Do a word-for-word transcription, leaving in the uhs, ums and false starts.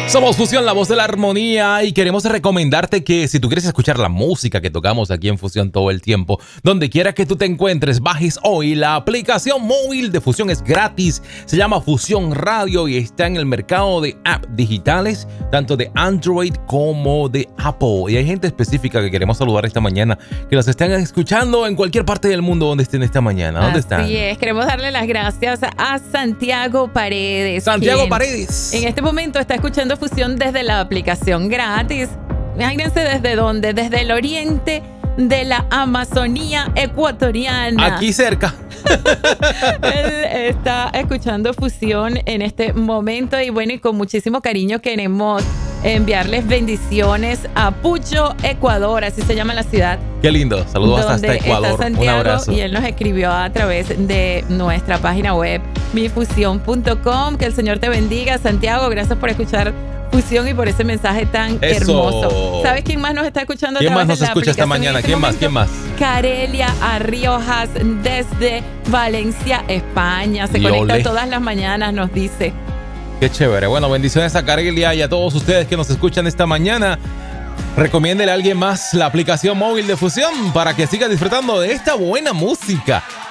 Somos Fusión, la voz de la armonía, y queremos recomendarte que si tú quieres escuchar la música que tocamos aquí en Fusión todo el tiempo, donde quiera que tú te encuentres, bajes hoy la aplicación móvil de Fusión. Es gratis, se llama Fusión Radio y está en el mercado de apps digitales, tanto de Android como de Apple. Y hay gente específica que queremos saludar esta mañana, que nos están escuchando en cualquier parte del mundo donde estén esta mañana. ¿Dónde están? Así es, queremos darle las gracias a Santiago Paredes. Santiago Paredes. En este momento está escuchando Fusión desde la aplicación gratis. Imagínense desde dónde, desde el oriente de la Amazonía ecuatoriana. Aquí cerca. Él está escuchando Fusión en este momento y bueno, y con muchísimo cariño queremos enviarles bendiciones a Pucho, Ecuador, así se llama la ciudad. Qué lindo, saludos hasta Ecuador. Está Santiago, un abrazo. Y él nos escribió a través de nuestra página web mi fusión punto com. Que el Señor te bendiga, Santiago, gracias por escuchar Fusión y por ese mensaje tan Eso. hermoso. ¿Sabes quién más nos está escuchando? ¿Quién más nos escucha esta mañana? Este ¿Quién momento? más? ¿Quién más? Carelia Arriojas desde Valencia, España. Se Y conecta ole. todas las mañanas, nos dice. Qué chévere. Bueno, bendiciones a Carelia y a todos ustedes que nos escuchan esta mañana. Recomiéndele a alguien más la aplicación móvil de Fusión para que siga disfrutando de esta buena música.